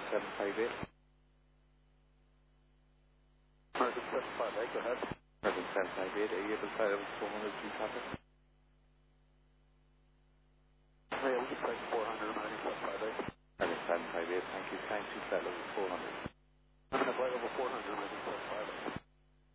758. American 758, go ahead. American 758, are you able to fly over 400 through traffic? Hey, we can take 400, American 758. American 758, thank you. Time to flight level 400. I'm going to flight over 400, American 758.